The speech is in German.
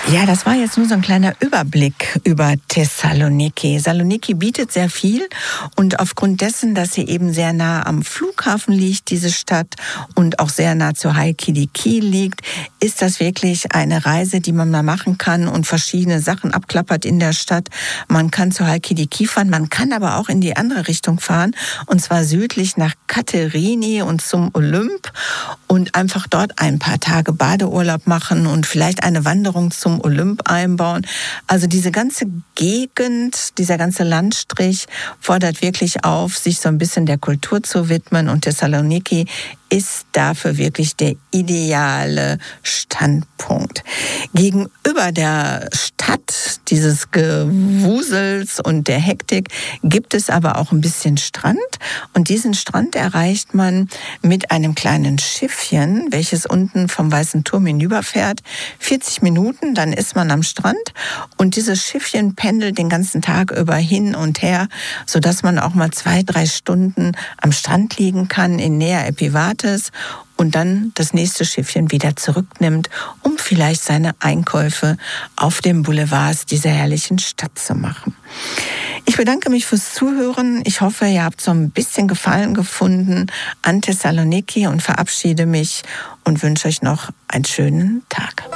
Ja, das war jetzt nur so ein kleiner Überblick über Thessaloniki. Saloniki bietet sehr viel und aufgrund dessen, dass sie eben sehr nah am Flughafen liegt, diese Stadt, und auch sehr nah zu Halkidiki liegt, ist das wirklich eine Reise, die man mal machen kann und verschiedene Sachen abklappert in der Stadt. Man kann zu Halkidiki fahren, man kann aber auch in die andere Richtung fahren, und zwar südlich nach Katerini und zum Olymp und einfach dort ein paar Tage Badeurlaub machen und vielleicht eine Wanderung zum Olymp einbauen. Also diese ganze Gegend, dieser ganze Landstrich fordert wirklich auf, sich so ein bisschen der Kultur zu widmen, und Thessaloniki ist dafür wirklich der ideale Standpunkt. Gegenüber der Stadt, dieses Gewusels und der Hektik, gibt es aber auch ein bisschen Strand. Und diesen Strand erreicht man mit einem kleinen Schiffchen, welches unten vom Weißen Turm hinüberfährt. 40 Minuten, dann ist man am Strand. Und dieses Schiffchen pendelt den ganzen Tag über hin und her, sodass man auch mal 2-3 Stunden am Strand liegen kann in Nea Epivates und dann das nächste Schiffchen wieder zurücknimmt, um vielleicht seine Einkäufe auf den Boulevards dieser herrlichen Stadt zu machen. Ich bedanke mich fürs Zuhören. Ich hoffe, ihr habt so ein bisschen Gefallen gefunden an Thessaloniki und verabschiede mich und wünsche euch noch einen schönen Tag.